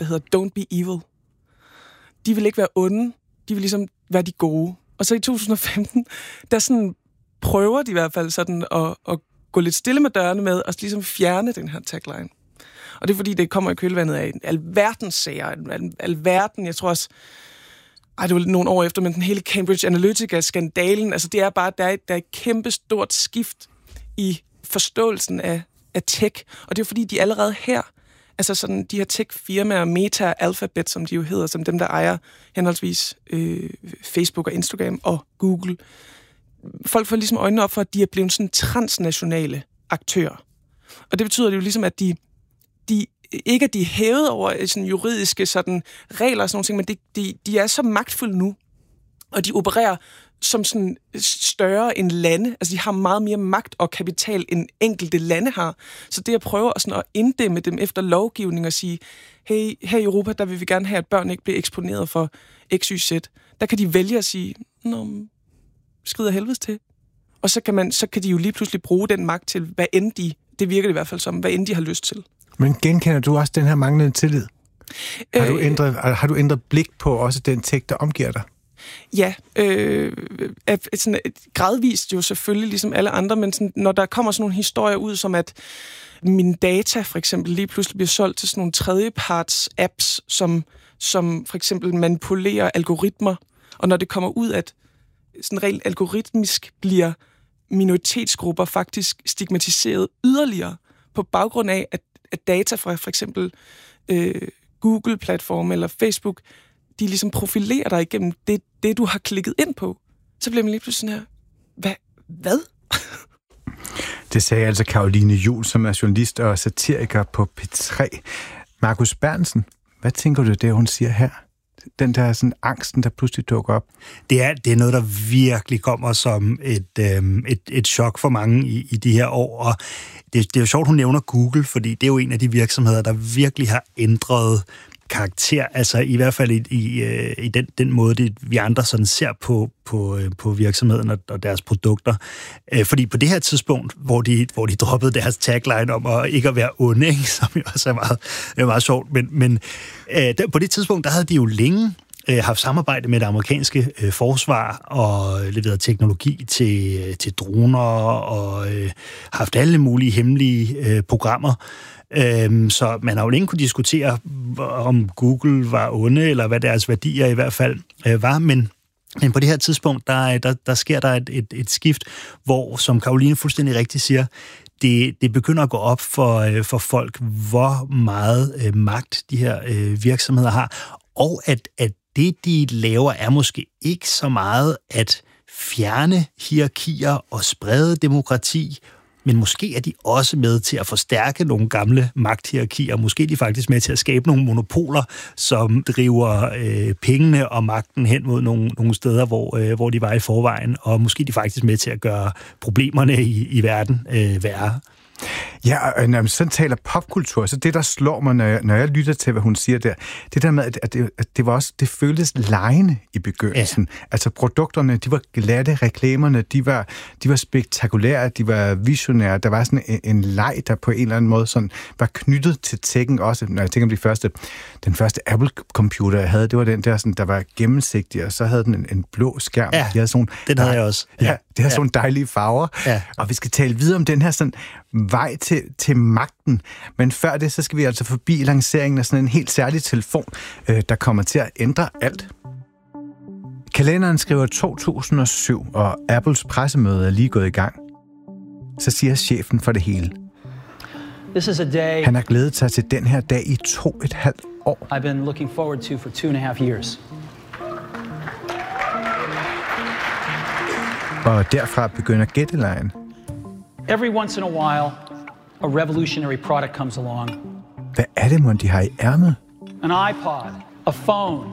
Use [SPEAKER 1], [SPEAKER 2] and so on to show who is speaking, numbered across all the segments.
[SPEAKER 1] der hedder Don't Be Evil. De vil ikke være onde, de vil ligesom være de gode. Og så i 2015, der sådan prøver de i hvert fald sådan at gå lidt stille med dørene med, og ligesom fjerne den her tagline. Og det er fordi, det kommer i kølvandet af alverdens sager, alverden, jeg tror også, det var nogle år efter, men den hele Cambridge Analytica-skandalen, altså det er bare, der er et kæmpe stort skift i forståelsen af tech, og det er fordi, de allerede her, altså sådan de her tech-firmaer, Meta og Alphabet, som de jo hedder, som dem, der ejer henholdsvis Facebook og Instagram og Google. Folk får ligesom øjnene op for, at de er blevet sådan transnationale aktører. Og det betyder det jo ligesom, at de ikke at de er hævet over sådan juridiske sådan regler og sådan nogle ting, men de er så magtfulde nu, og de opererer som sådan større end lande. Altså, de har meget mere magt og kapital, end enkelte lande har. Så det at prøve at inddæmme dem efter lovgivning og sige, hey, her i Europa, der vil vi gerne have, at børn ikke bliver eksponeret for XYZ. Der kan de vælge at sige, skrid af helvedes til. Og så kan de jo lige pludselig bruge den magt til, hvad end det virker det i hvert fald som, hvad end de har lyst til. Men
[SPEAKER 2] genkender du også den her manglende tillid? Har du ændret blik på også den tech, der omgiver dig?
[SPEAKER 1] Ja, sådan gradvist jo selvfølgelig ligesom alle andre, men sådan, når der kommer sådan nogle historier ud, som at mine data for eksempel lige pludselig bliver solgt til sådan nogle tredjeparts apps, som for eksempel manipulerer algoritmer, og når det kommer ud, at sådan rent algoritmisk bliver minoritetsgrupper faktisk stigmatiseret yderligere på baggrund af, at data fra for eksempel Google-platform eller Facebook, de ligesom profilerer dig igennem det, du har klikket ind på. Så bliver man lige pludselig sådan her, hvad?
[SPEAKER 2] Det sagde altså Caroline Juhl, som er journalist og satiriker på P3. Markus Berntsen, hvad tænker du, det hun siger her? Den der sådan angsten, der pludselig dukker op.
[SPEAKER 3] Det er noget, der virkelig kommer som et chok for mange i de her år. Og det er jo sjovt, hun nævner Google, fordi det er jo en af de virksomheder, der virkelig har ændret karakter, altså i hvert fald i den måde, vi andre sådan ser på virksomheden og deres produkter. Fordi på det her tidspunkt, hvor de droppede deres tagline om at ikke at være onde, ikke, som jo også er meget sjovt, men på det tidspunkt, der havde de jo længe haft samarbejde med det amerikanske forsvar og leveret teknologi til droner og haft alle mulige hemmelige programmer. Så man har jo længe kunne diskutere, om Google var onde, eller hvad deres værdier i hvert fald var, men på det her tidspunkt, der sker der et skift, hvor, som Caroline fuldstændig rigtigt siger, det begynder at gå op for folk, hvor meget magt de her virksomheder har, og at det, de laver, er måske ikke så meget at fjerne hierarkier og sprede demokrati, men måske er de også med til at forstærke nogle gamle magthierarkier. Måske er de faktisk med til at skabe nogle monopoler, som driver pengene og magten hen mod nogle steder, hvor de var i forvejen. Og måske er de faktisk med til at gøre problemerne i verden værre.
[SPEAKER 2] Ja, og når man sådan taler popkultur, så det, der slår mig, når jeg lytter til, hvad hun siger der, det der med, at det var også, det føltes legende i begyndelsen. Ja. Altså produkterne, de var glatte, reklamerne, de var spektakulære, de var visionære. Der var sådan en leg, der på en eller anden måde sådan var knyttet til tekken også. Når jeg tænker om den første Apple-computer, jeg havde, det var den der, sådan, der var gennemsigtig, og så havde den en blå skærm.
[SPEAKER 3] Ja,
[SPEAKER 2] de havde sådan,
[SPEAKER 3] den havde jeg også.
[SPEAKER 2] Ja, det havde sådan dejlige farver. Ja. Og vi skal tale videre om den her sådan vej til magten. Men før det, så skal vi altså forbi lanceringen af sådan en helt særlig telefon, der kommer til at ændre alt. Kalenderen skriver 2007, og Apples pressemøde er lige gået i gang. Så siger chefen for det hele. Han har glædet sig til den her dag i 2,5 år.
[SPEAKER 4] I've been looking forward to for 2.5 years.
[SPEAKER 2] Og derfra begynder gættelejen.
[SPEAKER 4] Every once in a while, a revolutionary product comes along.
[SPEAKER 2] Hvad er det, mon de har i ærmet?
[SPEAKER 4] An iPod, a phone,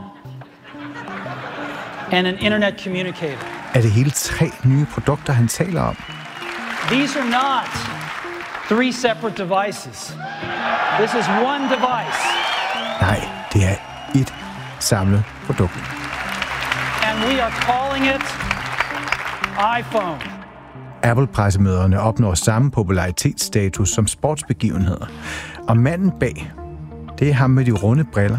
[SPEAKER 4] and an internet communicator.
[SPEAKER 2] Er det hele 3 nye produkter, han taler om?
[SPEAKER 4] These are not 3 separate devices. This is one device.
[SPEAKER 2] Nej, det er et samlet produkt.
[SPEAKER 4] And we are calling it iPhone.
[SPEAKER 2] Apple-pressemøderne opnår samme popularitetsstatus som sportsbegivenheder. Og manden bag, det er ham med de runde briller.